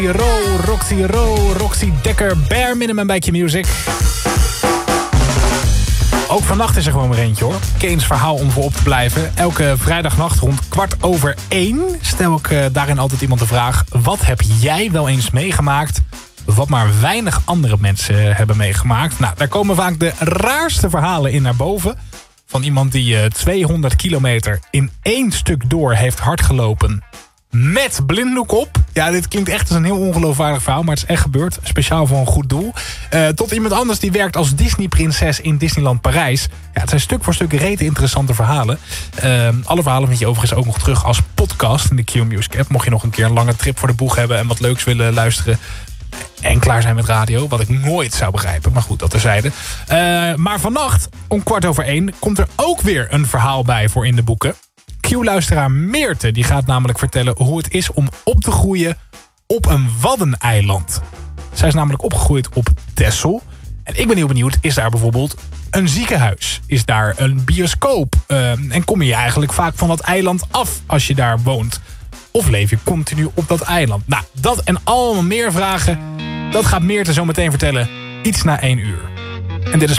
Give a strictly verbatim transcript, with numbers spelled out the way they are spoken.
Ro, Roxy Ro, Roxy Dekker, Bare Minimum bij Q-Music. Ook vannacht is er gewoon weer eentje hoor. Kane's verhaal om voor op te blijven. Elke vrijdagnacht rond kwart over één stel ik uh, daarin altijd iemand de vraag: wat heb jij wel eens meegemaakt wat maar weinig andere mensen hebben meegemaakt? Nou, daar komen vaak de raarste verhalen in naar boven. Van iemand die uh, tweehonderd kilometer in één stuk door heeft hardgelopen met blinddoek op. Ja, dit klinkt echt als een heel ongeloofwaardig verhaal, maar het is echt gebeurd. Speciaal voor een goed doel. Uh, tot iemand anders die werkt als Disney-prinses in Disneyland Parijs. Ja, het zijn stuk voor stuk rete interessante verhalen. Uh, alle verhalen vind je overigens ook nog terug als podcast in de Q-Music app. Mocht je nog een keer een lange trip voor de boeg hebben en wat leuks willen luisteren en klaar zijn met radio, wat ik nooit zou begrijpen. Maar goed, dat terzijde. Uh, maar vannacht, om kwart over één, komt er ook weer een verhaal bij voor in de boeken. Q-luisteraar Meerte die gaat namelijk vertellen hoe het is om op te groeien op een waddeneiland. Zij is namelijk opgegroeid op Texel. En ik ben heel benieuwd, is daar bijvoorbeeld een ziekenhuis? Is daar een bioscoop? Uh, en kom je eigenlijk vaak van dat eiland af als je daar woont? Of leef je continu op dat eiland? Nou, dat en allemaal meer vragen, dat gaat Meerte zo meteen vertellen. Iets na één uur. En dit is